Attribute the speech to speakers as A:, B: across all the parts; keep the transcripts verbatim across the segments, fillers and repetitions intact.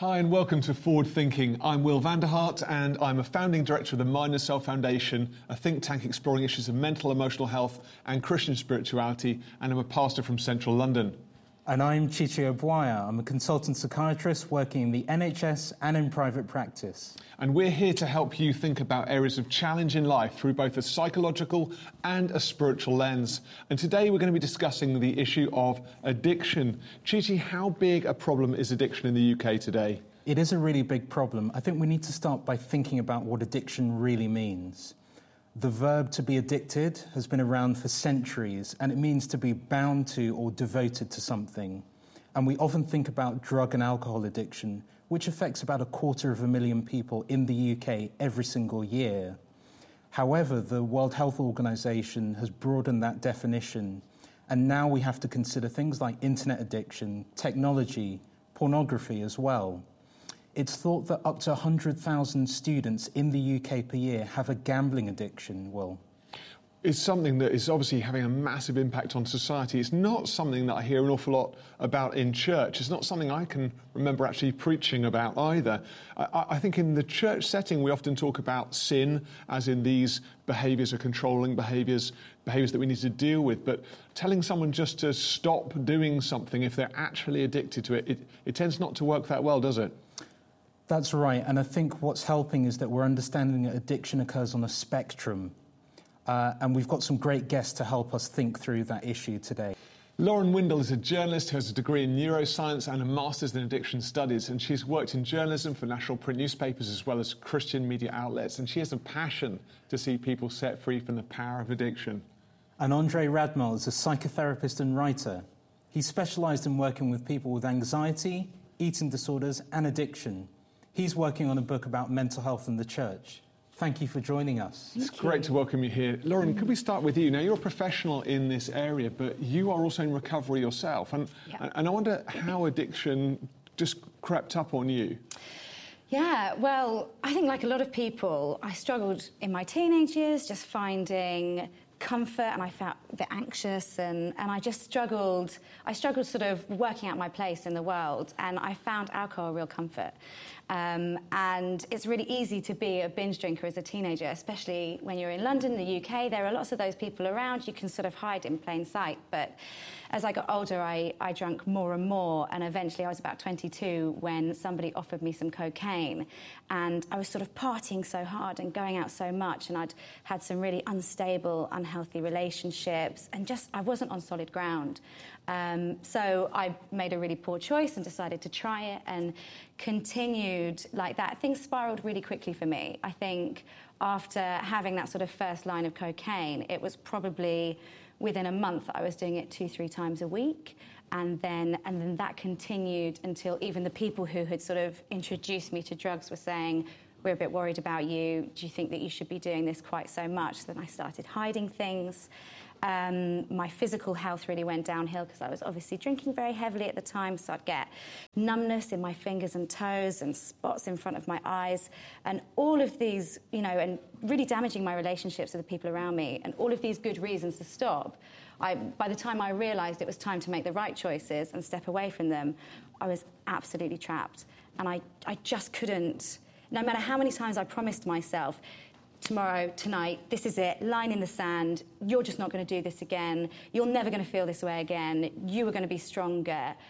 A: Hi and welcome to Forward Thinking. I'm Will Vanderhart and I'm a founding director of the Mind and Self Foundation, a think tank exploring issues of mental, emotional health and Christian spirituality, and I'm a pastor from central London.
B: And I'm Chichi Obwaya. I'm a consultant psychiatrist working in the N H S and in private practice.
A: And we're here to help you think about areas of challenge in life through both a psychological and a spiritual lens. And today we're going to be discussing the issue of addiction. Chichi, how big a problem is addiction in the U K today?
B: It is a really big problem. I think we need to start by thinking about what addiction really means. The verb to be addicted has been around for centuries, and it means to be bound to or devoted to something. And we often think about drug and alcohol addiction, which affects about a quarter of a million people in the U K every single year. However, the World Health Organization has broadened that definition, and now we have to consider things like internet addiction, technology, pornography as well. It's thought that up to one hundred thousand students in the U K per year have a gambling addiction, Will.
A: It's something that is obviously having a massive impact on society. It's not something that I hear an awful lot about in church. It's not something I can remember actually preaching about either. I, I think in the church setting we often talk about sin, as in these behaviours are controlling behaviours, behaviours that we need to deal with. But telling someone just to stop doing something if they're actually addicted to it, it, it tends not to work that well, does it?
B: That's right, and I think what's helping is that we're understanding that addiction occurs on a spectrum, uh, and we've got some great guests to help us think through that issue today.
A: Lauren Windle is a journalist who has a degree in neuroscience and a master's in addiction studies, and she's worked in journalism for national print newspapers as well as Christian media outlets, and she has a passion to see people set free from the power of addiction.
B: And Andre Radmal is a psychotherapist and writer. He's specialised in working with people with anxiety, eating disorders and addiction. He's working on a book about mental health in the church. Thank you for joining us.
A: It's great to welcome you here. Lauren, could we start with you? Now, you're a professional in this area, but you are also in recovery yourself. And, yeah. and I wonder how addiction just crept up on you.
C: Yeah, well, I think like a lot of people, I struggled in my teenage years just finding comfort, and I felt a bit anxious, and, and I just struggled, I struggled sort of working out my place in the world, and I found alcohol a real comfort. Um, and it's really easy to be a binge drinker as a teenager, especially when you're in London, the U K. There are lots of those people around. You can sort of hide in plain sight. But as I got older, I, I drank more and more. And eventually I was about twenty-two when somebody offered me some cocaine. And I was sort of partying so hard and going out so much. And I'd had some really unstable, unhealthy relationships. And just, I wasn't on solid ground. Um, so I made a really poor choice and decided to try it and continued like that. Things spiraled really quickly for me. I think after having that sort of first line of cocaine, it was probably within a month I was doing it two, three times a week. And then, and then that continued until even the people who had sort of introduced me to drugs were saying, we're a bit worried about you. Do you think that you should be doing this quite so much? So then I started hiding things. Um, my physical health really went downhill because I was obviously drinking very heavily at the time, so I'd get numbness in my fingers and toes and spots in front of my eyes, and all of these, you know, and really damaging my relationships with the people around me, and all of these good reasons to stop. I, by the time I realised it was time to make the right choices and step away from them, I was absolutely trapped, and I, I just couldn't, no matter how many times I promised myself, tomorrow, tonight, this is it, line in the sand, you're just not going to do this again, you're never going to feel this way again, you are going to be stronger.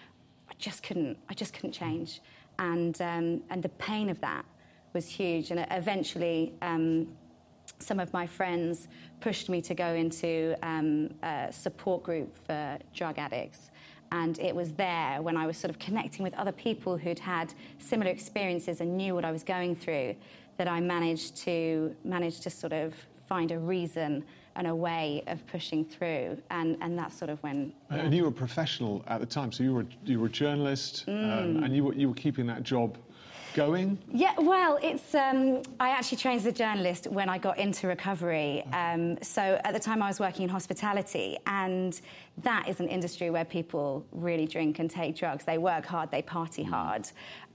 C: I just couldn't, I just couldn't change. And, um, and the pain of that was huge. And eventually, um, some of my friends pushed me to go into um, a support group for drug addicts. And it was there when I was sort of connecting with other people who'd had similar experiences and knew what I was going through, that I managed to manage to sort of find a reason and a way of pushing through, and, and that's sort of when. Yeah.
A: And you were a professional at the time, so you were you were a journalist, mm. um, and you were you were keeping that job going?
C: Yeah, well, it's. Um, I actually trained as a journalist when I got into recovery. Um, so at the time I was working in hospitality, and that is an industry where people really drink and take drugs. They work hard, they party hard.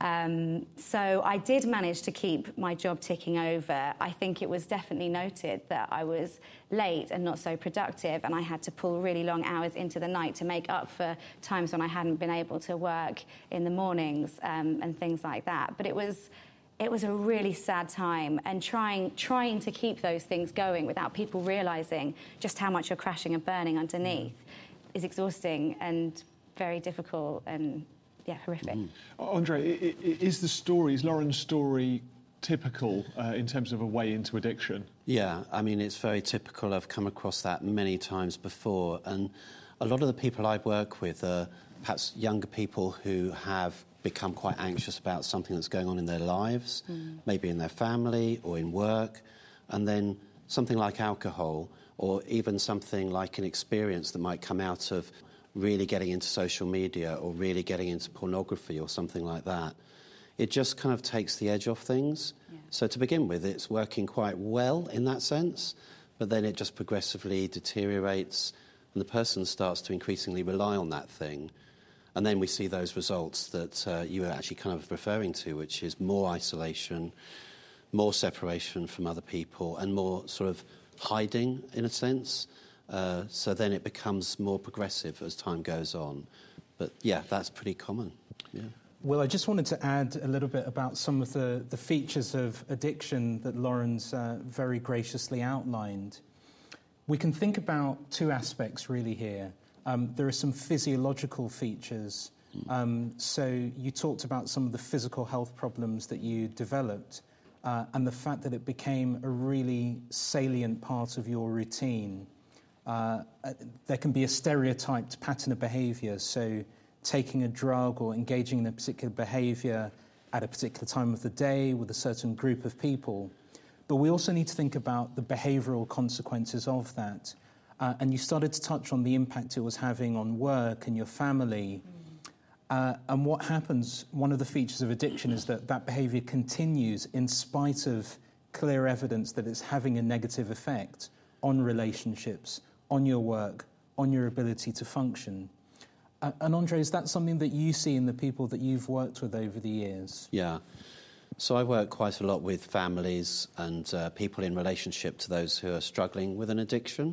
C: Um, so I did manage to keep my job ticking over. I think it was definitely noted that I was late and not so productive, and I had to pull really long hours into the night to make up for times when I hadn't been able to work in the mornings um, and things like that. But it was it was a really sad time, and trying trying to keep those things going without people realising just how much you're crashing and burning underneath is exhausting and very difficult and, yeah, horrific.
A: Mm. Andre, i- i- is the story, is Lauren's story typical uh, in terms of a way into addiction?
D: Yeah, I mean, it's very typical. I've come across that many times before. And a lot of the people I work with are perhaps younger people who have become quite anxious about something that's going on in their lives, mm. maybe in their family or in work, and then something like alcohol or even something like an experience that might come out of really getting into social media or really getting into pornography or something like that. It just kind of takes the edge off things. Yeah. So to begin with, it's working quite well in that sense, but then it just progressively deteriorates and the person starts to increasingly rely on that thing. And then we see those results that uh, you were actually kind of referring to, which is more isolation, more separation from other people, and more sort of hiding, in a sense. Uh, so then it becomes more progressive as time goes on. But, yeah, that's pretty common. Yeah.
B: Well, I just wanted to add a little bit about some of the, the features of addiction that Lauren's uh, very graciously outlined. We can think about two aspects really here. Um, there are some physiological features. Um, so you talked about some of the physical health problems that you developed uh, and the fact that it became a really salient part of your routine. Uh, there can be a stereotyped pattern of behaviour, so taking a drug or engaging in a particular behaviour at a particular time of the day with a certain group of people. But we also need to think about the behavioural consequences of that. Uh, and you started to touch on the impact it was having on work and your family. Mm. Uh, and what happens, one of the features of addiction is that that behaviour continues in spite of clear evidence that it's having a negative effect on relationships, on your work, on your ability to function. Uh, and Andre, is that something that you see in the people that you've worked with over the years?
D: Yeah. So I work quite a lot with families and uh, people in relationship to those who are struggling with an addiction.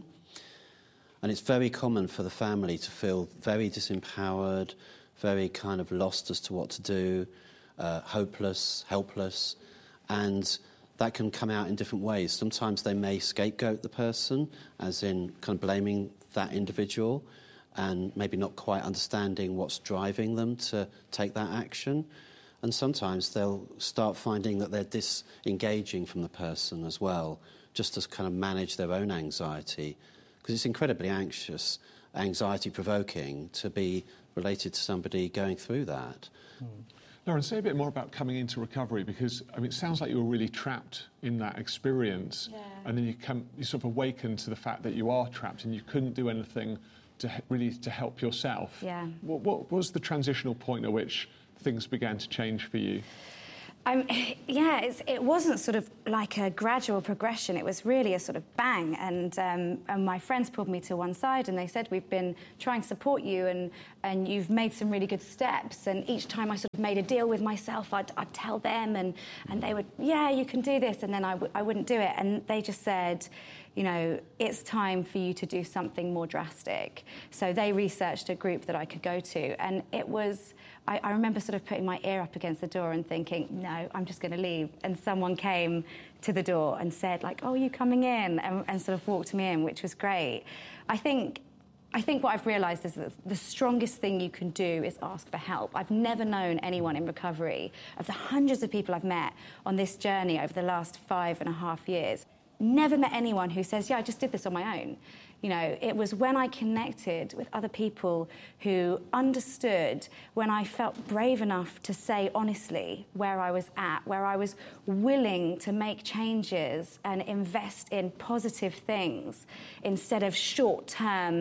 D: And it's very common for the family to feel very disempowered, very kind of lost as to what to do, uh, hopeless, helpless. And that can come out in different ways. Sometimes they may scapegoat the person, as in kind of blaming that individual and maybe not quite understanding what's driving them to take that action. And sometimes they'll start finding that they're disengaging from the person as well, just to kind of manage their own anxiety. Because it's incredibly anxious, anxiety-provoking to be related to somebody going through that.
A: Mm. Lauren, say a bit more about coming into recovery, because I mean, it sounds like you were really trapped in that experience, yeah. and then you come, you sort of awaken to the fact that you are trapped and you couldn't do anything to really to help yourself.
C: Yeah.
A: What, what was the transitional point at which things began to change for you?
C: Um, yeah, it's, it wasn't sort of like a gradual progression. It was really a sort of bang. And, um, and my friends pulled me to one side and they said, we've been trying to support you and, and you've made some really good steps. And each time I sort of made a deal with myself, I'd, I'd tell them and, and they would, yeah, you can do this. And then I, w- I wouldn't do it. And they just said, you know, it's time for you to do something more drastic. So they researched a group that I could go to. And it was, I, I remember sort of putting my ear up against the door and thinking, no, I'm just going to leave. And someone came to the door and said, like, oh, are you coming in? And, and sort of walked me in, which was great. I think I think what I've realised is that the strongest thing you can do is ask for help. I've never known anyone in recovery, of the hundreds of people I've met on this journey over the last five and a half years, never met anyone who says, yeah, I just did this on my own. You know, it was when I connected with other people who understood, when I felt brave enough to say honestly where I was at, where I was willing to make changes and invest in positive things instead of short-term,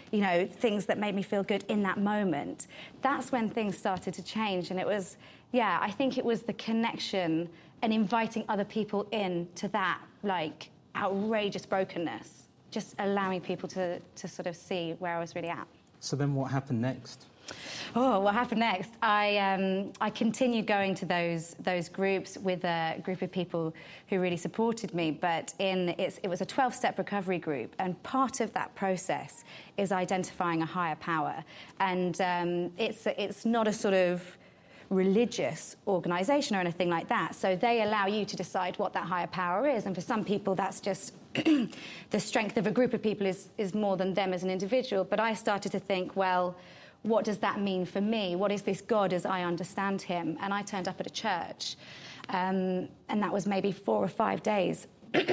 C: you know, things that made me feel good in that moment. That's when things started to change. And it was, yeah, I think it was the connection and inviting other people in to that, like, outrageous brokenness, just allowing people to, to sort of see where I was really at.
B: So then what happened next?
C: Oh, what happened next? I um, I continued going to those those groups with a group of people who really supported me. But in it's, it was a twelve-step recovery group, and part of that process is identifying a higher power. And um, it's it's not a sort of religious organisation or anything like that. So they allow you to decide what that higher power is. And for some people, that's just the strength of a group of people is is more than them as an individual. But I started to think, well, what does that mean for me? What is this God as I understand him? And I turned up at a church, um, and that was maybe four or five days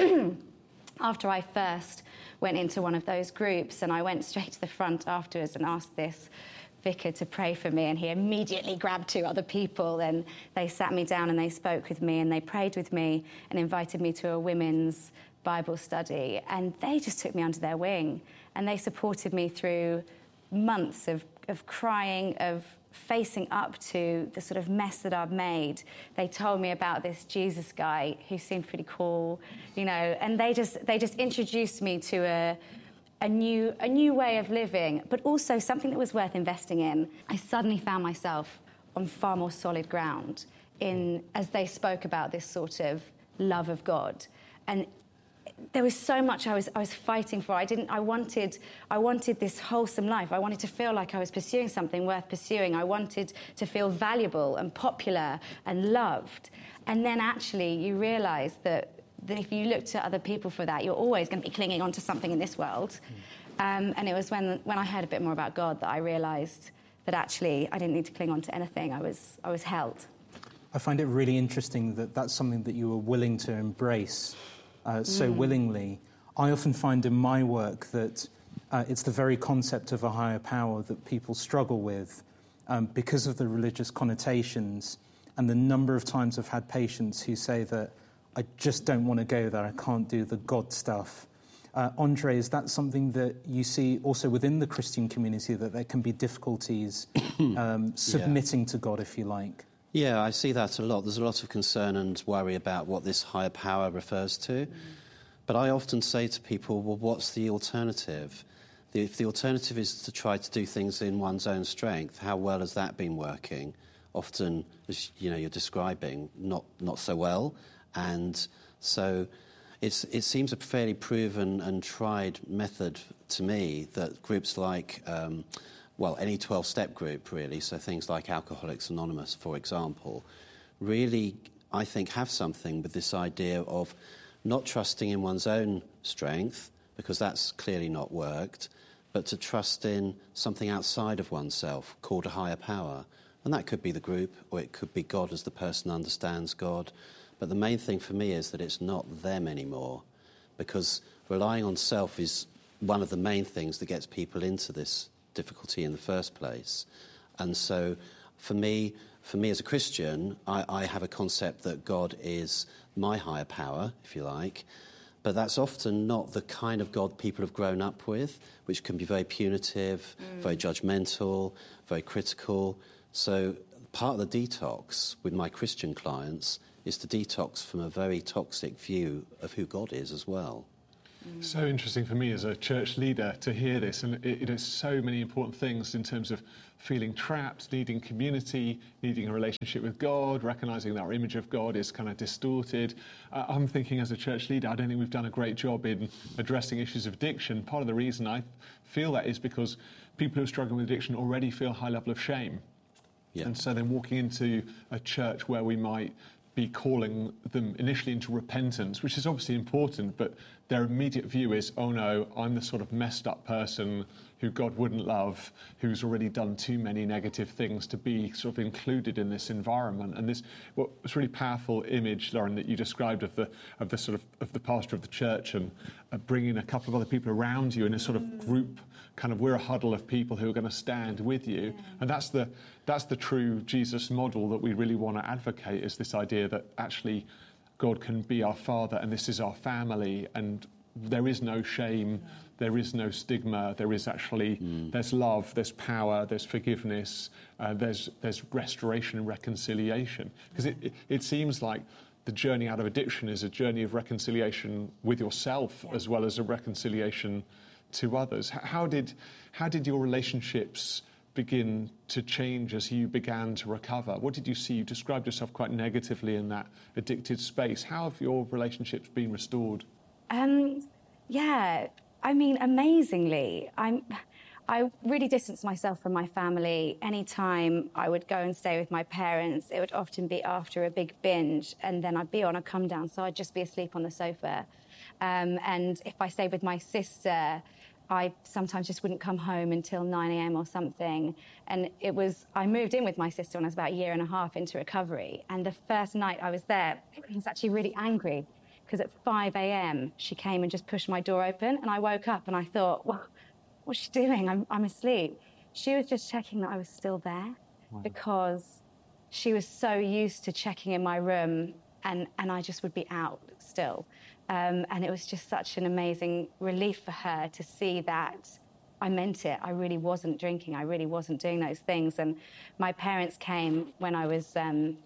C: after I first went into one of those groups. And I went straight to the front afterwards and asked this vicar to pray for me, and he immediately grabbed two other people, and they sat me down and they spoke with me and they prayed with me and invited me to a women's Bible study. And they just took me under their wing, and they supported me through months of of crying, of facing up to the sort of mess that I've made. They told me about this Jesus guy who seemed pretty cool, you know, and they just they just introduced me to a a new a new way of living, but also something that was worth investing in. I suddenly found myself on far more solid ground in as they spoke about this sort of love of God. And there was so much I was I was fighting for. I didn't I wanted I wanted this wholesome life. I wanted to feel like I was pursuing something worth pursuing. I wanted to feel valuable and popular and loved. And then actually you realise that, that if you look to other people for that, you're always going to be clinging on to something in this world. Mm. Um, and it was when when I heard a bit more about God that I realised that actually I didn't need to cling on to anything. I was I was held.
B: I find it really interesting that that's something that you were willing to embrace Uh, so mm. willingly. I often find in my work that uh, it's the very concept of a higher power that people struggle with um, because of the religious connotations, and the number of times I've had patients who say that I just don't want to go there, I can't do the God stuff. Uh, Andre, is that something that you see also within the Christian community, that there can be difficulties um, submitting yeah. to God, if you like?
D: Yeah, I see that a lot. There's a lot of concern and worry about what this higher power refers to. Mm. But I often say to people, well, what's the alternative? The, if the alternative is to try to do things in one's own strength, how well has that been working? Often, as you know, you're describing, not not so well. And so it's, it seems a fairly proven and tried method to me that groups like... Um, well, any twelve-step group, really, so things like Alcoholics Anonymous, for example, really, I think, have something with this idea of not trusting in one's own strength, because that's clearly not worked, but to trust in something outside of oneself called a higher power. And that could be the group, or it could be God as the person understands God. But the main thing for me is that it's not them anymore, because relying on self is one of the main things that gets people into this difficulty in the first place. And so for me for me as a Christian, I, I have a concept that God is my higher power, if you like, but that's often not the kind of God people have grown up with, which can be very punitive, mm. very judgmental, very critical. So part of the detox with my Christian clients is to detox from a very toxic view of who God is as well.
A: So interesting for me as a church leader to hear this, and it, it is so many important things in terms of feeling trapped, needing community, needing a relationship with God, recognising that our image of God is kind of distorted. Uh, I'm thinking as a church leader, I don't think we've done a great job in addressing issues of addiction. Part of the reason I feel that is because people who are struggling with addiction already feel a high level of shame. Yeah. And so then walking into a church where we might be calling them initially into repentance, which is obviously important, but their immediate view is, oh no, I'm the sort of messed up person who God wouldn't love, who's already done too many negative things to be sort of included in this environment. And this, what was really powerful image, Lauren, that you described of the of the sort of of the pastor of the church and uh, bringing a couple of other people around you in a sort of group, kind of we're a huddle of people who are going to stand with you. Yeah. And that's the that's the true Jesus model that we really want to advocate, is this idea that actually God can be our Father and this is our family, and there is no shame, there is no stigma, there is actually, mm. there's love, there's power, there's forgiveness, uh, there's, there's restoration and reconciliation. Because it, it, it seems like the journey out of addiction is a journey of reconciliation with yourself yeah. as well as a reconciliation to others. How did, how did your relationships begin to change as you began to recover? What did you see? You described yourself quite negatively in that addicted space. How have your relationships been restored?
C: Um, yeah, I mean, amazingly, I'm, I really distanced myself from my family. Anytime I would go and stay with my parents, it would often be after a big binge, and then I'd be on a come down, so I'd just be asleep on the sofa. Um, and if I stayed with my sister, I sometimes just wouldn't come home until nine a.m. or something. And it was, I moved in with my sister when I was about a year and a half into recovery. And the first night I was there, I was actually really angry because at five a.m. she came and just pushed my door open, and I woke up and I thought, well, what's she doing? I'm, I'm asleep. She was just checking that I was still there. Wow. Because she was so used to checking in my room, and, and I just would be out still. Um, and it was just such an amazing relief for her to see that I meant it. I really wasn't drinking. I really wasn't doing those things. And my parents came when I was um,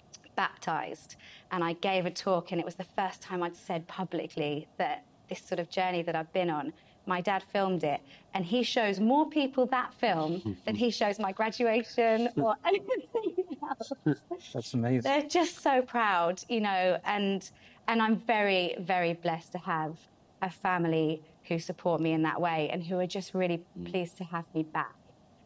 C: baptised, and I gave a talk, and it was the first time I'd said publicly that this sort of journey that I've been on. My dad filmed it, and he shows more people that film than he shows my graduation or anything else.
B: That's amazing.
C: They're just so proud, you know, and and I'm very, very blessed to have a family who support me in that way and who are just really mm. pleased to have me back.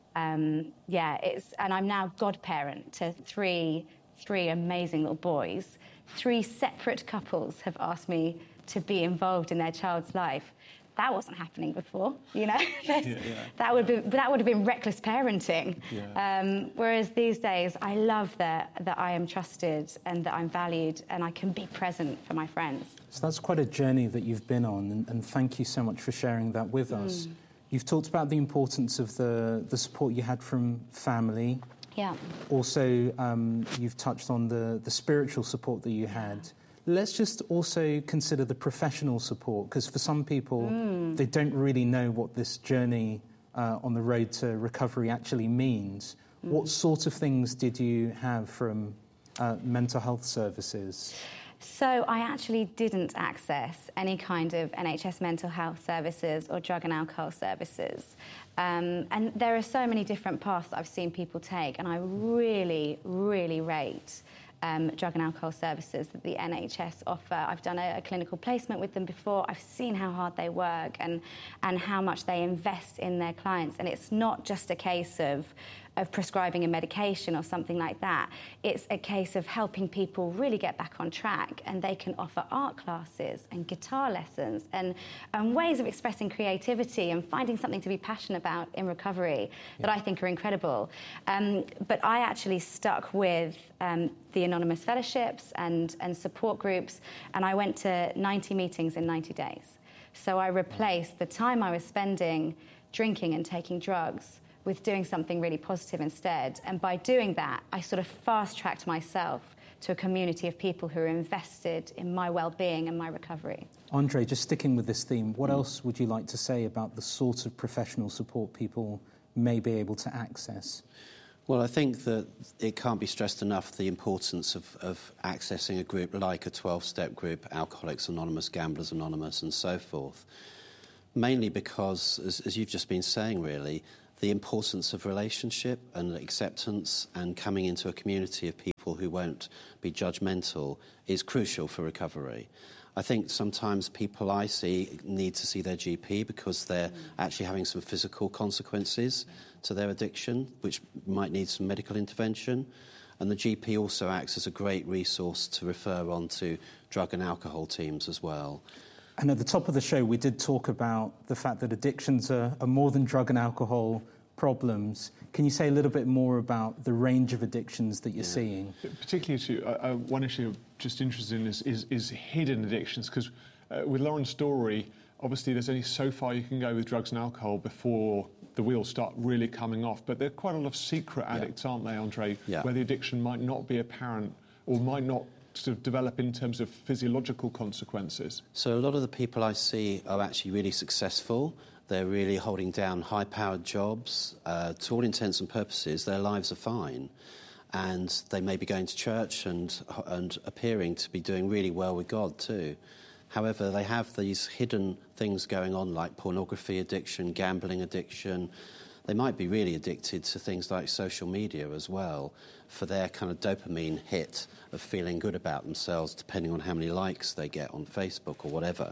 C: Um, yeah, it's and I'm now godparent to three three amazing little boys. Three separate couples have asked me to be involved in their child's life. That wasn't happening before, you know. yeah, yeah. That would be that would have been reckless parenting. Yeah. Um, whereas these days, I love that that I am trusted and that I'm valued and I can be present for my friends.
B: So that's quite a journey that you've been on, and, and thank you so much for sharing that with mm. us. You've talked about the importance of the the support you had from family.
C: Yeah.
B: Also, um, you've touched on the the spiritual support that you had. Let's just also consider the professional support, because for some people, mm. they don't really know what this journey uh, on the road to recovery actually means. Mm. What sort of things did you have from uh, mental health services?
C: So I actually didn't access any kind of N H S mental health services or drug and alcohol services. Um, and there are so many different paths that I've seen people take, and I really, really rate Um, drug and alcohol services that the N H S offer. I've done a, a clinical placement with them before. I've seen how hard they work and and how much they invest in their clients. And it's not just a case of of prescribing a medication or something like that. It's a case of helping people really get back on track, and they can offer art classes and guitar lessons and, and ways of expressing creativity and finding something to be passionate about in recovery yeah. that I think are incredible. Um, but I actually stuck with um, the anonymous fellowships and, and support groups, and I went to ninety meetings in ninety days. So I replaced the time I was spending drinking and taking drugs with doing something really positive instead. And by doing that, I sort of fast-tracked myself to a community of people who are invested in my well-being and my recovery.
B: Andre, just sticking with this theme, what else would you like to say about the sort of professional support people may be able to access?
D: Well, I think that it can't be stressed enough the importance of, of accessing a group like a twelve-step group, Alcoholics Anonymous, Gamblers Anonymous, and so forth. Mainly because, as, as you've just been saying, really, the importance of relationship and acceptance and coming into a community of people who won't be judgmental is crucial for recovery. I think sometimes people I see need to see their G P because they're actually having some physical consequences to their addiction, which might need some medical intervention. And the G P also acts as a great resource to refer on to drug and alcohol teams as well.
B: And at the top of the show, we did talk about the fact that addictions are, are more than drug and alcohol problems. Can you say a little bit more about the range of addictions that you're yeah. seeing?
A: Particularly, to, uh, one issue I'm just interested in is, is, is hidden addictions, because uh, with Lauren's story, obviously there's only so far you can go with drugs and alcohol before the wheels start really coming off. But there are quite a lot of secret addicts, yeah. aren't they, Andre,
D: yeah.
A: where the addiction might not be apparent or might not sort of develop in terms of physiological consequences?
D: So a lot of the people I see are actually really successful. They're really holding down high-powered jobs. Uh, to all intents and purposes, their lives are fine. And they may be going to church and, and appearing to be doing really well with God too. However, they have these hidden things going on like pornography addiction, gambling addiction. They might be really addicted to things like social media as well for their kind of dopamine hit of feeling good about themselves, depending on how many likes they get on Facebook or whatever.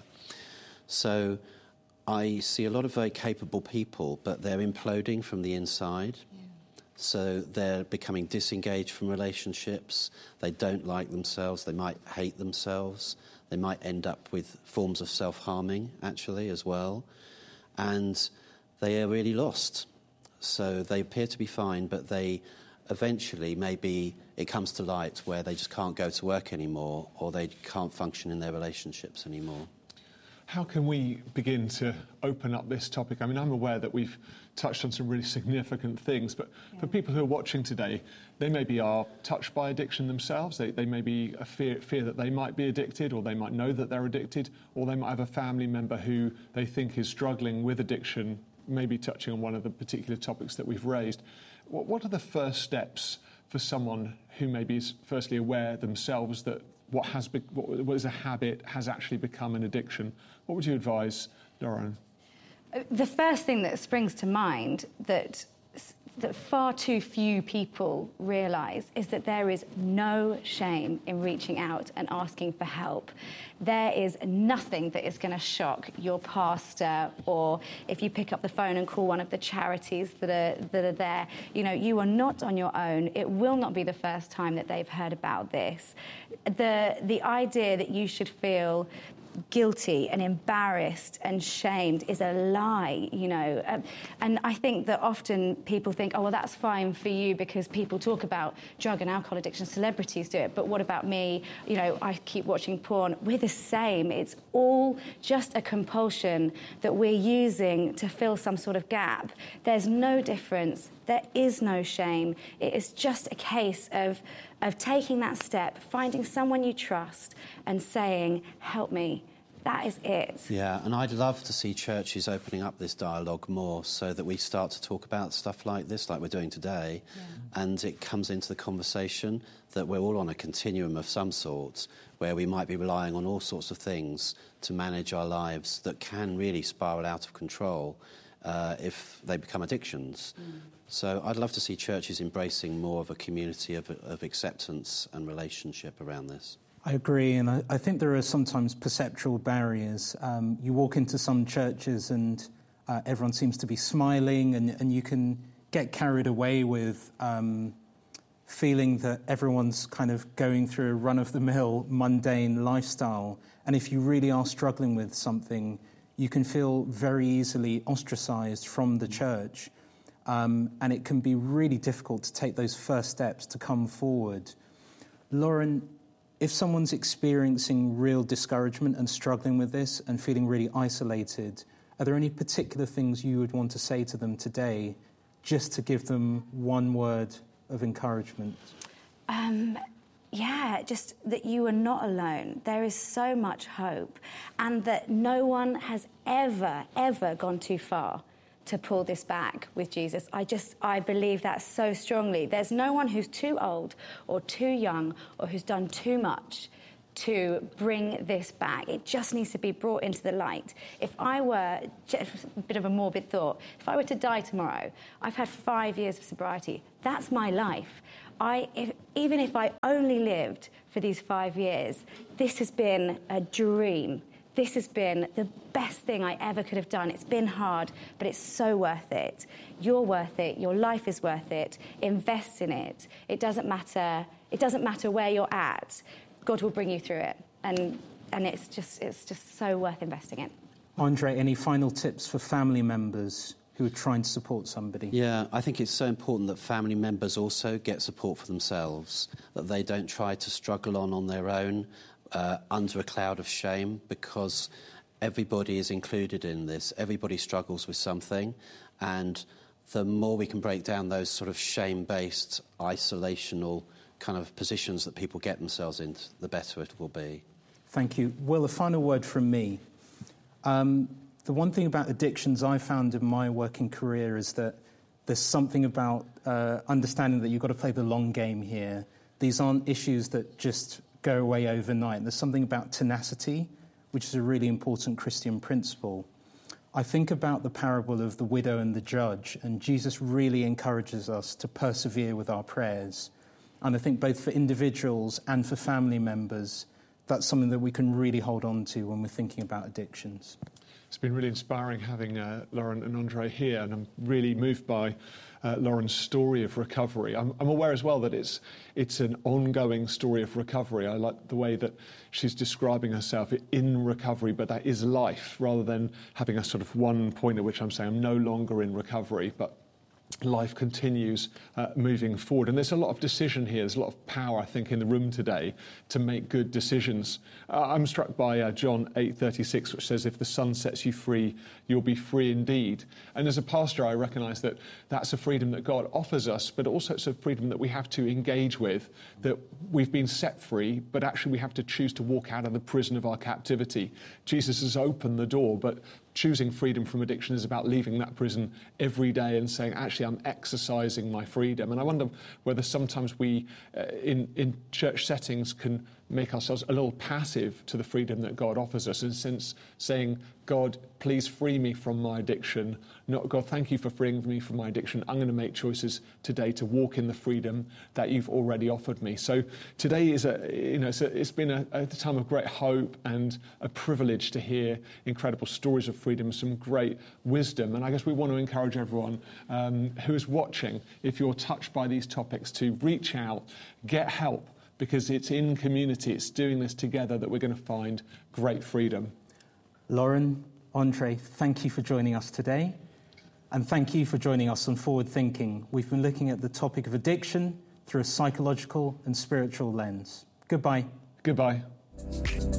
D: So I see a lot of very capable people, but they're imploding from the inside. Yeah. So they're becoming disengaged from relationships. They don't like themselves. They might hate themselves. They might end up with forms of self-harming, actually, as well. And they are really lost. So they appear to be fine, but they eventually, maybe it comes to light where they just can't go to work anymore or they can't function in their relationships anymore.
A: How can we begin to open up this topic? I mean, I'm aware that we've touched on some really significant things, but yeah. for people who are watching today, they maybe are touched by addiction themselves. They, they maybe fear, fear that they might be addicted, or they might know that they're addicted, or they might have a family member who they think is struggling with addiction, maybe touching on one of the particular topics that we've raised. What, what are the first steps for someone who maybe is firstly aware themselves that what has be, what is a habit has actually become an addiction? What would you advise, Lauren?
C: The first thing that springs to mind that that far too few people realise is that there is no shame in reaching out and asking for help. There is nothing that is going to shock your pastor, or if you pick up the phone and call one of the charities that are that are there. You know, you are not on your own. It will not be the first time that they've heard about this. The the idea that you should feel guilty and embarrassed and shamed is a lie, you know. Um, and I think that often people think, oh, well, that's fine for you because people talk about drug and alcohol addiction, celebrities do it, but what about me? You know, I keep watching porn. We're the same. It's all just a compulsion that we're using to fill some sort of gap. There's no difference. There is no shame. It is just a case of of taking that step, finding someone you trust and saying, help me. That is it.
D: Yeah, and I'd love to see churches opening up this dialogue more so that we start to talk about stuff like this, like we're doing today, yeah. and it comes into the conversation that we're all on a continuum of some sort where we might be relying on all sorts of things to manage our lives that can really spiral out of control uh, if they become addictions. Mm. So I'd love to see churches embracing more of a community of, of acceptance and relationship around this.
B: I agree, and I, I think there are sometimes perceptual barriers. Um, you walk into some churches and uh, everyone seems to be smiling, and, and you can get carried away with um, feeling that everyone's kind of going through a run-of-the-mill, mundane lifestyle. And if you really are struggling with something, you can feel very easily ostracized from the church. Um, and it can be really difficult to take those first steps to come forward. Lauren, if someone's experiencing real discouragement and struggling with this and feeling really isolated, are there any particular things you would want to say to them today just to give them one word of encouragement?
C: Um, yeah, just that you are not alone. There is so much hope, and that no one has ever, ever gone too far to pull this back with Jesus. I just, I believe that so strongly. There's no one who's too old or too young or who's done too much to bring this back. It just needs to be brought into the light. If I were, just a bit of a morbid thought, if I were to die tomorrow, I've had five years of sobriety. That's my life. I, if, even if I only lived for these five years, this has been a dream. This has been the best thing I ever could have done. It's been hard, but it's so worth it. You're worth it. Your life is worth it. Invest in it. It doesn't matter. It doesn't matter where you're at. God will bring you through it, and and it's just it's just so worth investing in.
B: Andre, any final tips for family members who are trying to support somebody?
D: Yeah, I think it's so important that family members also get support for themselves, that they don't try to struggle on on their own. Uh, under a cloud of shame, because everybody is included in this. Everybody struggles with something, and the more we can break down those sort of shame-based, isolational kind of positions that people get themselves in, the better it will be.
B: Thank you. Will, a final word from me. Um, the one thing about addictions I found in my working career is that there's something about uh, understanding that you've got to play the long game here. These aren't issues that just go away overnight. There's something about tenacity, which is a really important Christian principle. I think about the parable of the widow and the judge, and Jesus really encourages us to persevere with our prayers. And I think both for individuals and for family members, that's something that we can really hold on to when we're thinking about addictions.
A: It's been really inspiring having uh, Lauren and Andre here, and I'm really moved by uh, Lauren's story of recovery. I'm, I'm aware as well that it's it's an ongoing story of recovery. I like the way that she's describing herself in recovery, but that is life, rather than having a sort of one point at which I'm saying I'm no longer in recovery, but life continues uh, moving forward. And there's a lot of decision here. There's a lot of power, I think, in the room today to make good decisions. Uh, I'm struck by uh, John eight thirty-six, which says, if the Son sets you free, you'll be free indeed. And as a pastor, I recognise that that's a freedom that God offers us, but also it's a freedom that we have to engage with, that we've been set free, but actually we have to choose to walk out of the prison of our captivity. Jesus has opened the door, but choosing freedom from addiction is about leaving that prison every day and saying, actually, I'm exercising my freedom. And I wonder whether sometimes we, uh, in, in church settings, can make ourselves a little passive to the freedom that God offers us, in a sense saying, God, please free me from my addiction. Not, God, thank you for freeing me from my addiction. I'm going to make choices today to walk in the freedom that you've already offered me. So today is a, you know, it's, a, it's been a, a time of great hope and a privilege to hear incredible stories of freedom, some great wisdom. And I guess we want to encourage everyone um, who is watching, if you're touched by these topics, to reach out, get help, because it's in community, it's doing this together that we're going to find great freedom.
B: Lauren, Andre, thank you for joining us today. And thank you for joining us on Forward Thinking. We've been looking at the topic of addiction through a psychological and spiritual lens. Goodbye.
A: Goodbye.